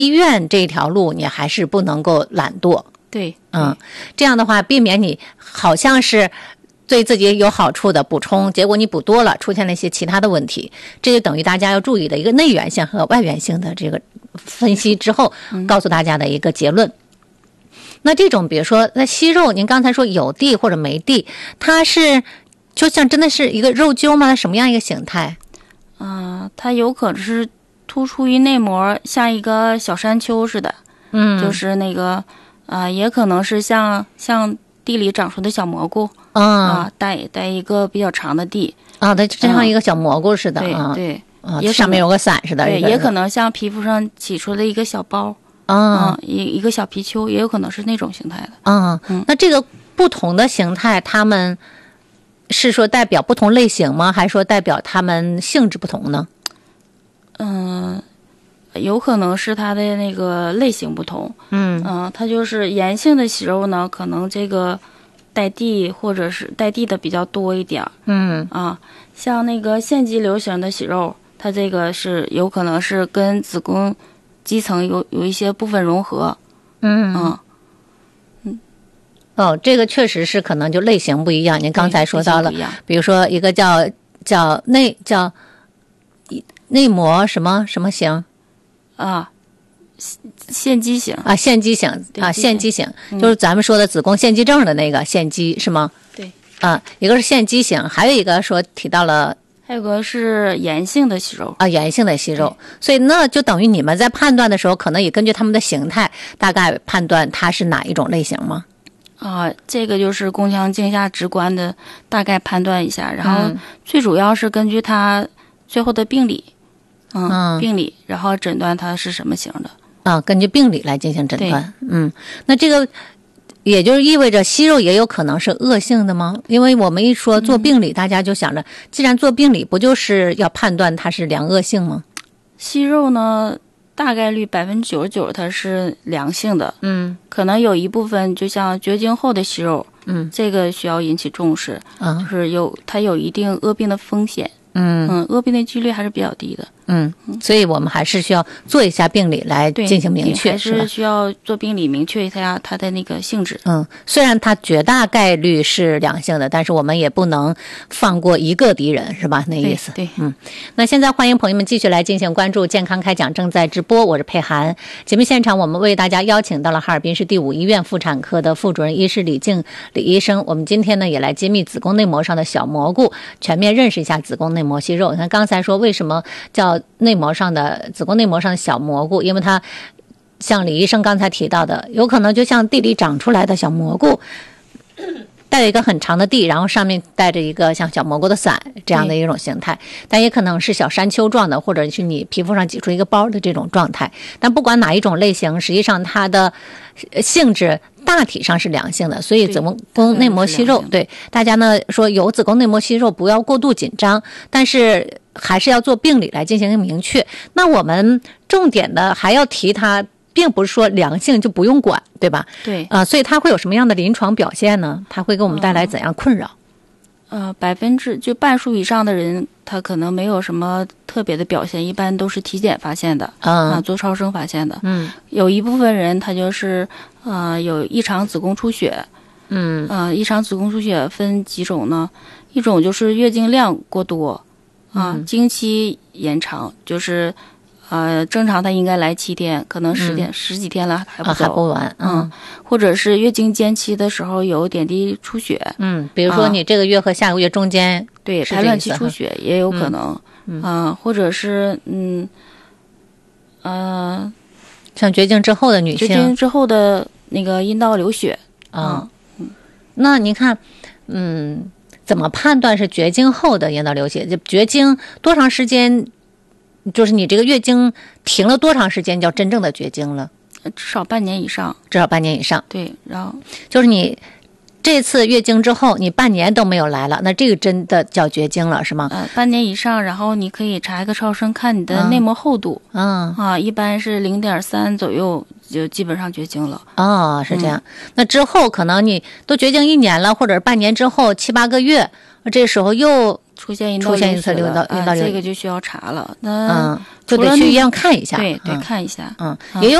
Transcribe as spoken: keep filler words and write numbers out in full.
医院这条路你还是不能够懒惰。 对， 嗯，这样的话避免你好像是对自己有好处的补充，结果你补多了出现了一些其他的问题，这就等于大家要注意的一个内源性和外源性的这个分析之后告诉大家的一个结论。那这种比如说那息肉，您刚才说有蒂或者没蒂，它是就像真的是一个肉揪吗？它什么样一个形态？ 嗯、呃，它有可能是突出于内膜，像一个小山丘似的。嗯，就是那个啊、呃，也可能是像像地里长出的小蘑菇。啊、嗯呃，带带一个比较长的蒂啊，它就像一个小蘑菇似的。 嗯、对对， 啊，上面有个伞似的。 对，也可能像皮肤上起出的一个小包。 啊、 嗯，一一个小皮丘，也有可能是那种形态的。 嗯嗯，那这个不同的形态，它们是说代表不同类型吗？还是说代表它们性质不同呢？ 嗯，有可能是它的那个类型不同。嗯嗯，它就是炎性的息肉呢，可能这个带蒂或者是带蒂的比较多一点。嗯啊，像那个腺肌瘤型的息肉，它这个是有可能是跟子宫基层有有一些部分融合。嗯嗯嗯，哦，这个确实是可能就类型不一样。您刚才说到了，比如说一个叫叫内叫内膜什么什么型啊，腺肌型啊，腺肌型啊，腺肌型、嗯、就是咱们说的子宫腺肌症的那个腺肌是吗？ 对啊，一个是腺肌型，还有一个说提到了。 还有个是炎性的息肉啊，炎性的息肉，所以那就等于你们在判断的时候，可能也根据他们的形态，大概判断它是哪一种类型吗？ 啊，这个就是宫腔镜下直观的大概判断一下，然后最主要是根据它最后的病理，嗯，嗯病理，然后诊断它是什么型的。 啊，根据病理来进行诊断。嗯，那这个。也就是意味着息肉也有可能是恶性的吗？因为我们一说做病理、嗯、大家就想着既然做病理不就是要判断它是良恶性吗？ 息肉呢大概率百分之九十九它是良性的。嗯，可能有一部分就像绝经后的息肉，嗯，这个需要引起重视。嗯，就是有它有一定恶病的风险。嗯嗯，恶病的几率还是比较低的。 嗯，所以我们还是需要做一下病理来进行明确， 还是需要做病理明确一下它的那个性质。 嗯，虽然它绝大概率是良性的，但是我们也不能放过一个敌人，是吧？那意思。 对，对嗯。那现在欢迎朋友们继续来进行关注健康开讲，正在直播，我是佩涵。节目现场我们为大家邀请到了哈尔滨市第五医院妇产科的副主任医师李静李医生。我们今天呢也来揭秘子宫内膜上的小蘑菇，全面认识一下子宫内膜息肉。那刚才说为什么叫内膜上的子宫内膜上的小蘑菇，因为它像李医生刚才提到的，有可能就像地里长出来的小蘑菇，带有一个很长的蒂，然后上面带着一个像小蘑菇的伞这样的一种形态，但也可能是小山丘状的，或者是你皮肤上挤出一个包的这种状态。但不管哪一种类型，实际上它的性质大体上是良性的，所以子宫内膜息肉，对大家呢说有子宫内膜息肉不要过度紧张，但是还是要做病理来进行明确。那我们重点的还要提它，并不是说良性就不用管，对吧？ 对啊、呃，所以它会有什么样的临床表现呢？它会给我们带来怎样困扰？ 呃，百分之就半数以上的人，他可能没有什么特别的表现，一般都是体检发现的，嗯、啊，做超声发现的。嗯，有一部分人他就是呃有异常子宫出血。嗯，呃，异常子宫出血分几种呢？一种就是月经量过多，啊，嗯、经期延长，就是。呃，正常它应该来七天，可能十天、嗯、十几天了还不走、 啊、还不完，嗯， 嗯，或者是月经间期的时候有点滴出血， 嗯，比如说你这个月和下个月中间、啊， 对，排卵期出血也有可能，嗯，啊、或者是嗯，呃， 像绝经之后的女性， 绝经之后的那个阴道流血， 啊，嗯，那您看，嗯，怎么判断是绝经后的阴道流血？就绝经多长时间？就是你这个月经停了多长时间叫真正的绝经了？ 至少半年以上。 至少半年以上。 对，然后就是你这次月经之后，你半年都没有来了，那这个真的叫绝经了，是吗？ 呃，半年以上，然后你可以查一个超声，看你的内膜厚度。嗯啊，一般是零点三左右，就基本上绝经了。 哦，是这样。嗯、那之后可能你都绝经一年了，或者是半年之后七八个月，这时候又。 出现阴道出现一次阴道阴道流，这个就需要查了。 那嗯，就得去医院看一下。 对对，看一下。 嗯，也有